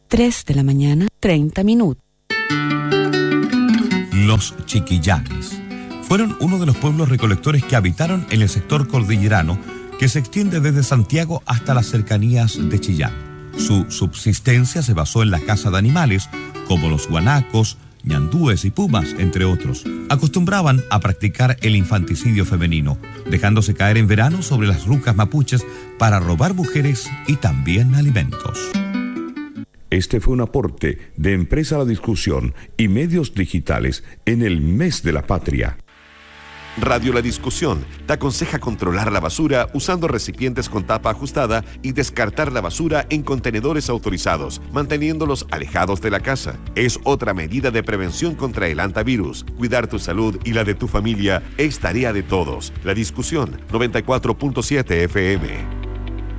3 de la mañana, 30 minutos. Los Chiquillanes fueron uno de los pueblos recolectores que habitaron en el sector cordillerano que se extiende desde Santiago hasta las cercanías de Chillán. Su subsistencia se basó en la caza de animales como los guanacos, ñandúes y pumas, entre otros. Acostumbraban a practicar el infanticidio femenino, dejándose caer en verano sobre las rucas mapuches para robar mujeres y también alimentos. Este fue un aporte de Empresa La Discusión y Medios Digitales en el Mes de la Patria. Radio La Discusión te aconseja controlar la basura usando recipientes con tapa ajustada y descartar la basura en contenedores autorizados, manteniéndolos alejados de la casa. Es otra medida de prevención contra el hantavirus. Cuidar tu salud y la de tu familia es tarea de todos. La Discusión, 94.7 FM.